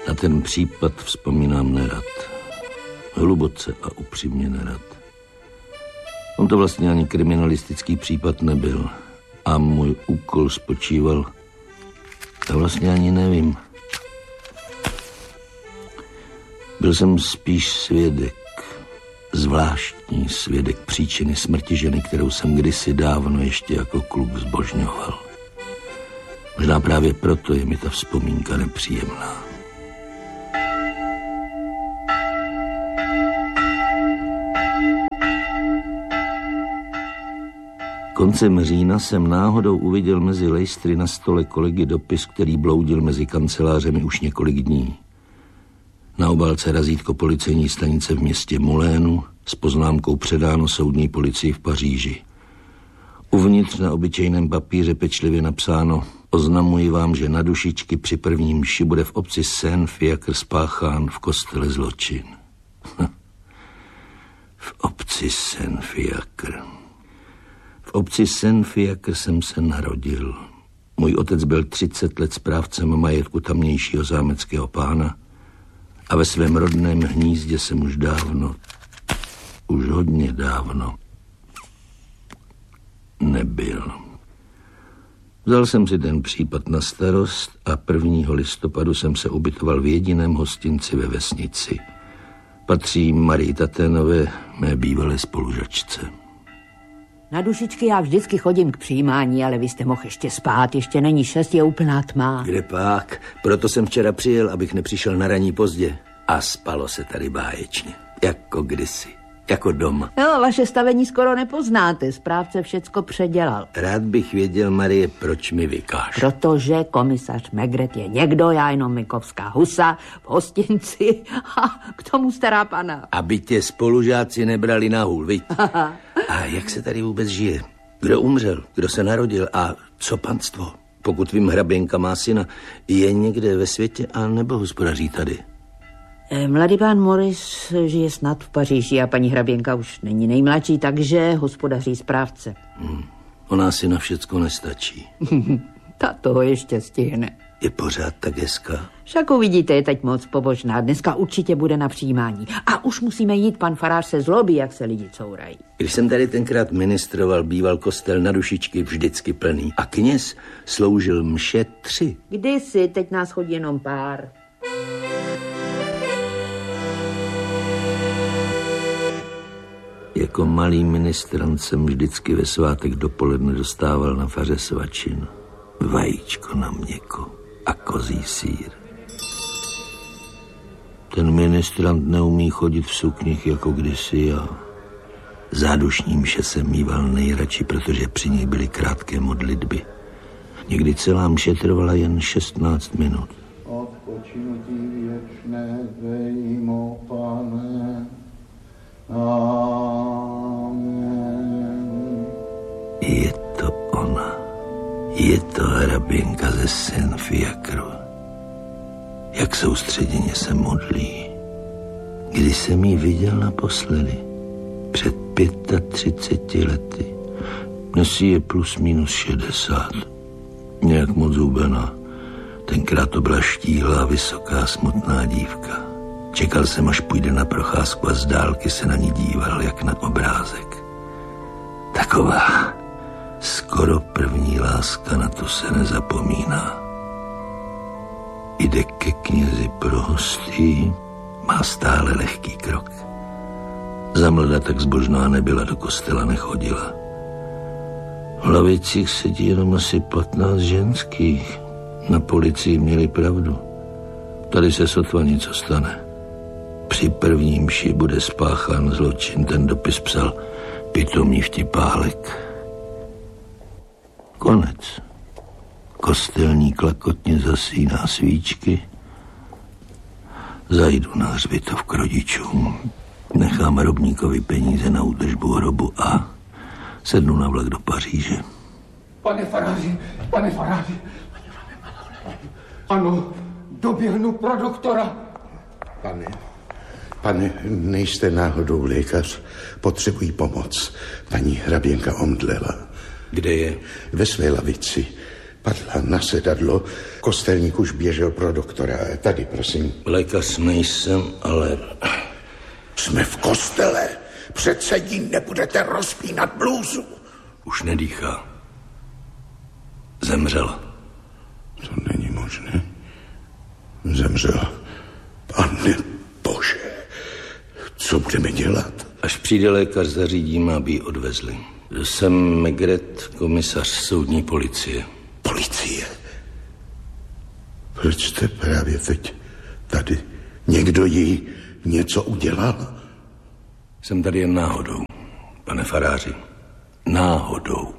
Na ten případ vzpomínám nerad. Hluboce a upřímně nerad. On to vlastně ani kriminalistický případ nebyl. A můj úkol spočíval... Já vlastně ani nevím. Byl jsem spíš svědek. Zvláštní svědek příčiny smrti ženy, kterou jsem kdysi dávno ještě jako kluk zbožňoval. Možná právě proto je mi ta vzpomínka nepříjemná. Koncem října jsem náhodou uviděl mezi lejstry na stole kolegy dopis, který bloudil mezi kancelářemi už několik dní. Na obálce razítko policejní stanice v městě Molénu s poznámkou předáno soudní policii v Paříži. Uvnitř na obyčejném papíře pečlivě napsáno: oznamuji vám, že na dušičky při první mši bude v obci Saint-Fiacre spáchán v kostele zločin. V obci Saint-Fiacre. V obci Saint-Fiacre jsem se narodil. Můj otec byl 30 let správcem majetku tamnějšího zámeckého pána a ve svém rodném hnízdě jsem už dávno, už hodně dávno nebyl. Vzal jsem si ten případ na starost a 1. listopadu jsem se ubytoval v jediném hostinci ve vesnici. Patří Marii Taténové, mé bývalé spolužačce. Na dušičky já vždycky chodím k přijímání, ale vy jste mohl ještě spát, ještě není 6, je úplná tma. Kde pak? Proto jsem včera přijel, abych nepřišel na raní pozdě. A spalo se tady báječně, jako kdysi, jako doma. No, vaše stavení skoro nepoznáte, správce všecko předělal. Rád bych věděl, Marie, proč mi vykáš. Protože komisař Maigret je někdo, já jenom Mikovská husa v hostinci a k tomu stará pana. Aby tě spolužáci nebrali na hůl, viď? A jak se tady vůbec žije? Kdo umřel, kdo se narodil a co panstvo? Pokud vím, hraběnka má syna, je někde ve světě a nebo hospodaří tady? Mladý pán Morris žije snad v Paříži a paní hraběnka už není nejmladší, takže hospodaří správce. Ona si na všecko nestačí. Ta toho ještě stihne. Je pořád tak hezká. Však uvidíte, je teď moc pobožná. Dneska určitě bude na přijímání. A už musíme jít, pan farář se zlobí, jak se lidi courají. Když jsem tady tenkrát ministroval, býval kostel na dušičky vždycky plný. A kněz sloužil mše 3. Kdysi, teď nás chodí jenom pár. Jako malý ministrant jsem vždycky ve svátek dopoledne dostával na faře svačinu. Vajíčko na měko a kozí sýr. Ten ministrant neumí chodit v sukních jako kdysi a zádušní mše jsem mýval nejradši, protože při nich byly krátké modlitby. Někdy celá mše trvala jen 16 minut. Odpočinutí věčné dvejmo, Pane. Amen. Je to ona. Je to hraběnka ze Saint-Fiacre. Jak soustředěně se modlí. Kdy jsem ji viděl naposledy? Před 35 lety. Dnes je plus minus 60. Nějak moc zubená. Tenkrát to byla štíhlá, vysoká, smutná dívka. Čekal jsem, až půjde na procházku a z dálky se na ní díval, jak na obrázek. Taková skoro první láska, na to se nezapomíná. Jde ke knězi pro hostí, má stále lehký krok. Zamlada tak zbožná nebyla, do kostela nechodila. V lavicích sedí jenom asi 15 ženských. Na policii měli pravdu. Tady se sotva něco stane. Při první mši bude spáchán zločin, ten dopis psal pitomý vtipálek. Konec. Kostelní klakotně zasíná svíčky. Zajdu na hřbitov k rodičům. Nechám robníkovi peníze na údržbu hrobu a sednu na vlak do Paříže. Pane faráři. Ano, doběhnu pro doktora. Pane, nejste náhodou lékař? Potřebují pomoc. Paní hraběnka omdlela. Kde je? Ve své lavici. Padla na sedadlo, kostelník už běžel pro doktora. Tady, prosím. Lékař nejsem, ale... Jsme v kostele. Přece jí nebudete rozpínat blůzu. Už nedýchá. Zemřela. To není možné. Zemřela. Pane Bože, co budeme dělat? Až přijde lékař, zařídíme, aby ji odvezli. Jsem Maigret, komisař soudní policie. Policie? Proč jste právě teď tady? Někdo jí něco udělal? Jsem tady jen náhodou, pane faráři. Náhodou.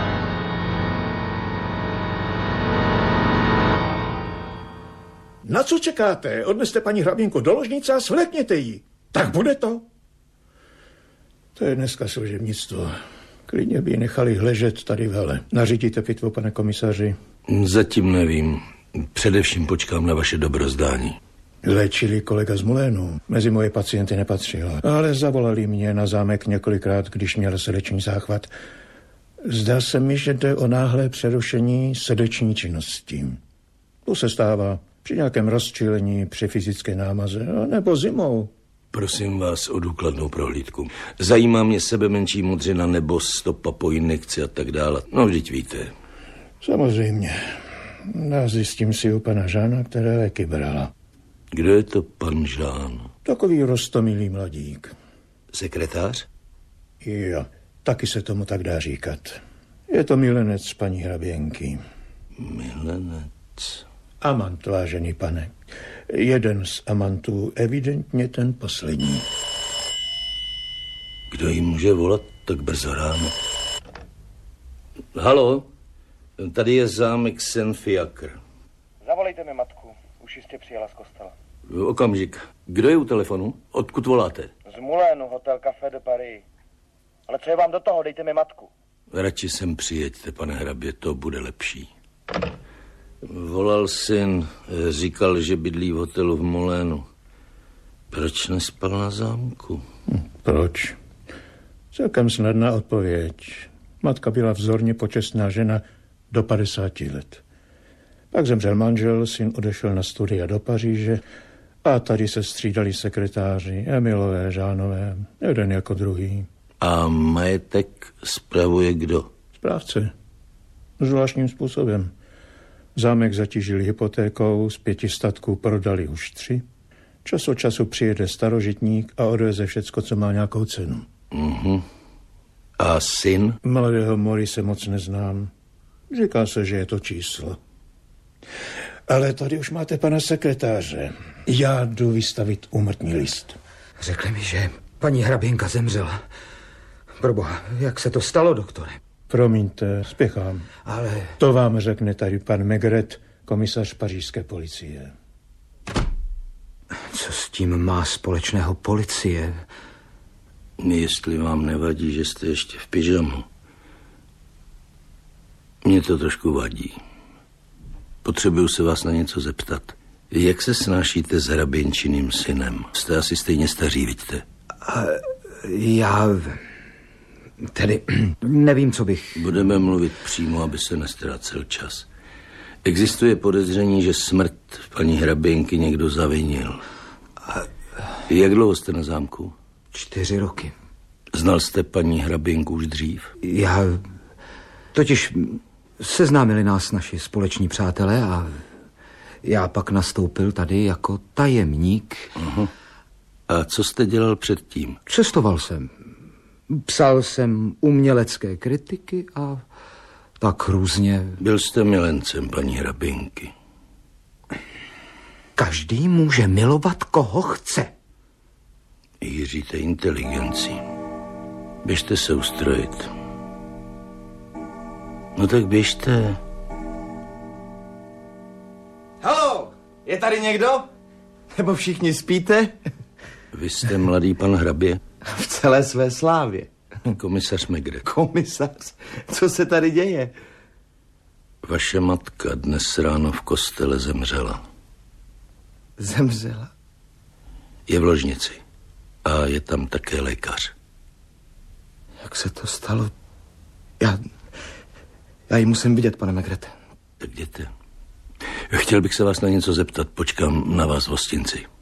Na co čekáte? Odneste paní hraběnku do ložnice a svlékněte ji. Tak bude to. To je dneska služebnictvo. Klidně by ji nechali ležet tady v hale. Nařídíte pitvu, pane komisaři? Zatím nevím. Především počkám na vaše dobrozdání. Léčili kolega z Molénu. Mezi moje pacienty nepatřila. Ale zavolali mě na zámek několikrát, když měl srdeční záchvat. Zdá se mi, že jde o náhlé přerušení srdeční činnosti. To se stává při nějakém rozčilení, při fyzické námaze, nebo zimou. Prosím vás o důkladnou prohlídku. Zajímá mě sebemenší modřina nebo stopa po injekci a tak dále. No, vždyť víte. Samozřejmě. Já zjistím si u pana Žána, které léky brala. Kdo je to pan Žán? Takový roztomilý mladík. Sekretář? Jo, taky se tomu tak dá říkat. Je to milenec paní hraběnky. Milenec? Amant, vážený pane. Jeden z amantů, evidentně ten poslední. Kdo jí může volat tak brzo ráno? Haló, tady je zámek Saint-Fiacre. Zavolejte mi matku, už jistě přijela z kostela. Okamžik. Kdo je u telefonu? Odkud voláte? Z Moulinu, hotel Café de Paris. Ale co je vám do toho, dejte mi matku. Radši sem přijeďte, pane hrabě, to bude lepší. Volal syn, říkal, že bydlí v hotelu v Molénu. Proč nespal na zámku? Proč? Celkem snadná odpověď. Matka byla vzorně počestná žena do 50 let. Pak zemřel manžel, syn odešel na studia do Paříže a tady se střídali sekretáři, Emilové, Žánové, jeden jako druhý. A majetek spravuje kdo? Správce. Zvláštním způsobem. Zámek zatížili hypotékou, z 5 statků prodali už 3. Čas od času přijede starožitník a odveze všecko, co má nějakou cenu. A syn? Mladého Morise moc neznám. Říká se, že je to číslo. Ale tady už máte pana sekretáře. Já jdu vystavit úmrtní list. Řekli mi, že paní hraběnka zemřela. Proboha, jak se to stalo, doktore? Promiňte, spěchám. Ale... To vám řekne tady pan Maigret, komisař pařížské policie. Co s tím má společného policie? Jestli vám nevadí, že jste ještě v pyžamu. Mně to trošku vadí. Potřebuju se vás na něco zeptat. Jak se snášíte s hraběnčiným synem? Jste asi stejně staří, vidíte? Já... Tedy nevím, co bych... Budeme mluvit přímo, aby se neztrácel čas. Existuje podezření, že smrt paní hraběnky někdo zavinil. Jak dlouho jste na zámku? 4 roky. Znal jste paní hraběnku už dřív? Já... Totiž seznámili nás naši společní přátelé a já pak nastoupil tady jako tajemník. Aha. A co jste dělal předtím? Cestoval jsem. Psal jsem umělecké kritiky a tak různě... Byl jste milencem paní hraběnky. Každý může milovat, koho chce. Jíříte inteligenci. Běžte se ustrojit. No tak běžte. Haló, je tady někdo? Nebo všichni spíte? Vy jste mladý pan hrabě? V celé své slávě. Komisař Maigret. Komisař? Co se tady děje? Vaše matka dnes ráno v kostele zemřela. Zemřela? Je v ložnici. A je tam také lékař. Jak se to stalo? Já ji musím vidět, pane Maigret. Tak jděte. Chtěl bych se vás na něco zeptat, počkám na vás v hostinci.